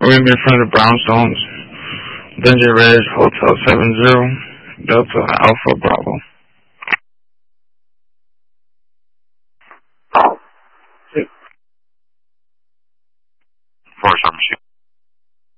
We're in front of the Brownstones. Dungeon Ridge, Hotel 70, Delta Alpha Bravo.